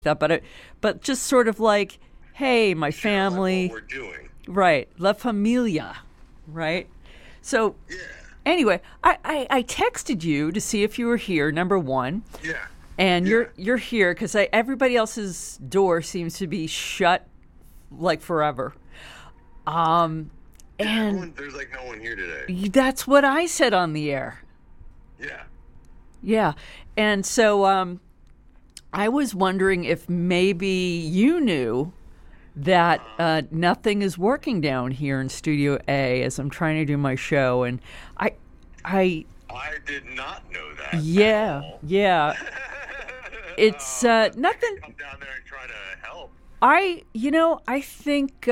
that, but just sort of like, hey, my family. Like what we're doing. Right. La familia. Right. So Yeah. anyway, I texted you to see if you were here, number one. Yeah. And you're here because everybody else's door seems to be shut like forever. And there's like no one here today. That's what I said on the air. Yeah. Yeah. And so I was wondering if maybe you knew that nothing is working down here in Studio A as I'm trying to do my show. And I did not know that. Yeah. Yeah. It's nothing. Come down there and try to help. I think,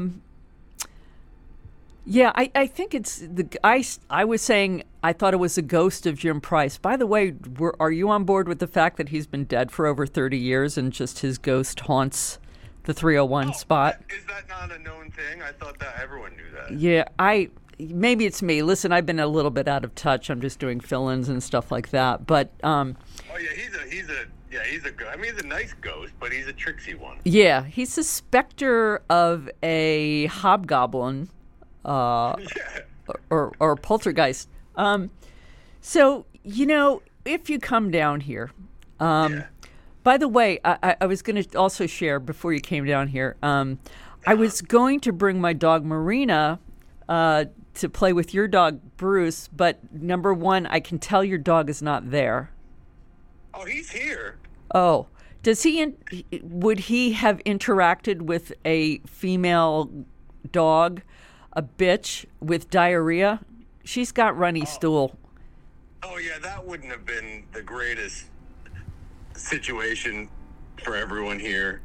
I think it's I was saying I thought it was a ghost of Jim Price. By the way, are you on board with the fact that he's been dead for over 30 years and just his ghost haunts the 301 spot? Is that not a known thing? I thought that everyone knew that. Yeah, maybe it's me. Listen, I've been a little bit out of touch. I'm just doing fill-ins and stuff like that. But he's a nice ghost, but he's a tricksy one. Yeah, he's the specter of a hobgoblin, or poltergeist. So if you come down here, by the way, I was going to also share before you came down here. I was going to bring my dog Marina to play with your dog Bruce, but number one, I can tell your dog is not there. Oh, he's here. Oh, would he have interacted with a female dog, a bitch with diarrhea? She's got runny stool. Oh yeah, that wouldn't have been the greatest situation for everyone here.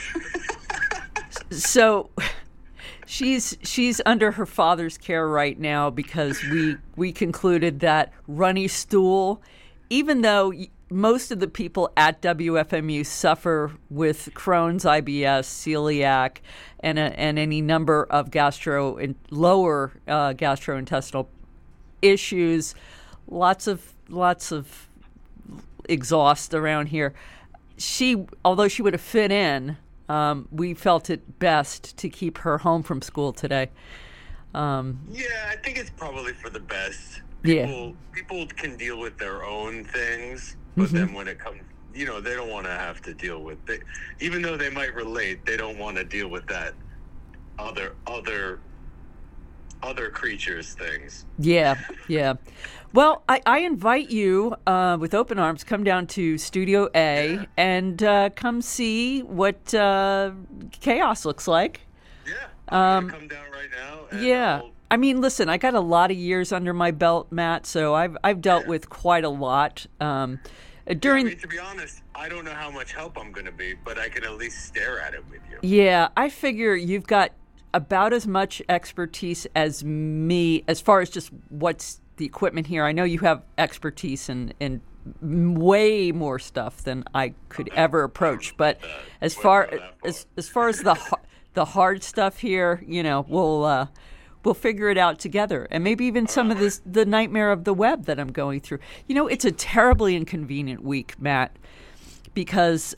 So she's under her father's care right now because we concluded that runny stool, even though most of the people at WFMU suffer with Crohn's, IBS, celiac, and any number of lower gastrointestinal issues, lots of exhaust around here. Although she would have fit in, we felt it best to keep her home from school today. I think it's probably for the best. People can deal with their own things, but then when it comes, they don't want to have to deal with it. Even though they might relate, they don't want to deal with that other creatures' things. Yeah. Well, I invite you with open arms, come down to Studio A and come see what chaos looks like. Yeah, I'm going to come down right now. And listen, I got a lot of years under my belt, Matt, so I've dealt with quite a lot. To be honest, I don't know how much help I'm going to be, but I can at least stare at it with you. Yeah, I figure you've got about as much expertise as me as far as just what's the equipment here. I know you have expertise in way more stuff than I could ever approach, but as far as the hard stuff here, we'll figure it out together, and maybe even some of the nightmare of the web that I'm going through. It's a terribly inconvenient week, Matt, because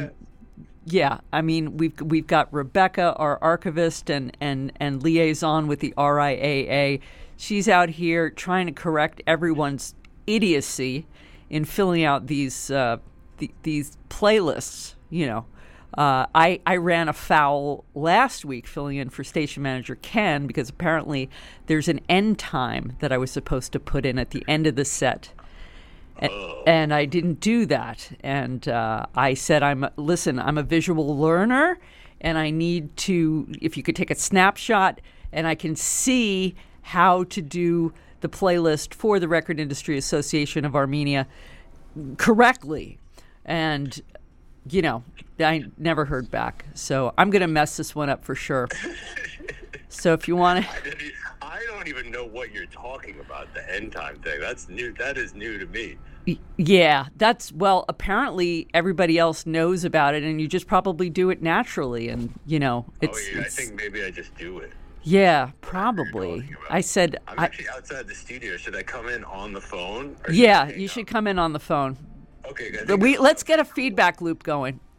we've got Rebecca, our archivist and liaison with the RIAA. She's out here trying to correct everyone's idiocy in filling out these playlists. I ran afoul last week filling in for station manager Ken because apparently there's an end time that I was supposed to put in at the end of the set. And I didn't do that. And I said, I'm a visual learner, and I need to, if you could take a snapshot and I can see how to do the playlist for the Record Industry Association of Armenia correctly. And, I never heard back. So I'm going to mess this one up for sure. So if you want to... I don't even know what you're talking about, the end time thing. That's new. That is new to me. Yeah, apparently everybody else knows about it, and you just probably do it naturally. And, I think maybe I just do it. Yeah, probably. I said... I'm actually outside the studio. Should I come in on the phone? Yeah, you should come in on the phone. Okay, guys. Let's get a feedback loop going.